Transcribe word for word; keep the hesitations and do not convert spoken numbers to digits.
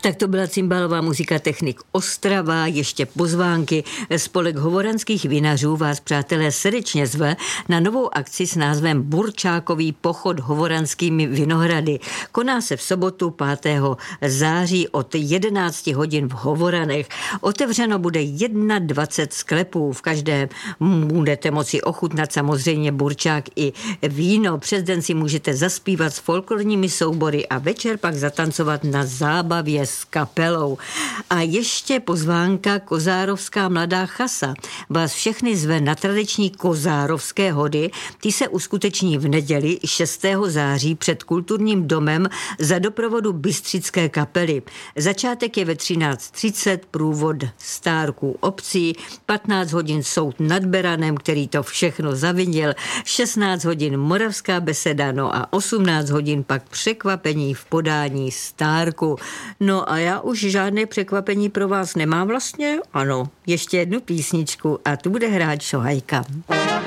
Tak to byla cymbalová muzika Technik Ostrava, ještě pozvánky. Spolek hovoranských vinařů vás, přátelé, srdečně zve na novou akci s názvem Burčákový pochod hovoranskými vinohrady. Koná se v sobotu pátého září od jedenácti hodin v Hovoranech. Otevřeno bude dvacet jedna sklepů. V každém budete moci ochutnat samozřejmě burčák i víno. Přes den si můžete zaspívat s folklorními soubory a večer pak zatancovat na zábavě s kapelou. A ještě pozvánka Kozárovská mladá chasa. Vás všechny zve na tradiční kozárovské hody. Ty se uskuteční v neděli šestého září před kulturním domem za doprovodu bystřické kapely. Začátek je ve třináct třicet, průvod stárků obcí, patnáct hodin soud nad Beranem, který to všechno zavinil, šestnáct hodin moravská beseda, no a osmnáct hodin pak překvapení v podání stárku. No a já už žádné překvapení pro vás nemám vlastně? Ano, ještě jednu písničku a tu bude hrát Šohajka.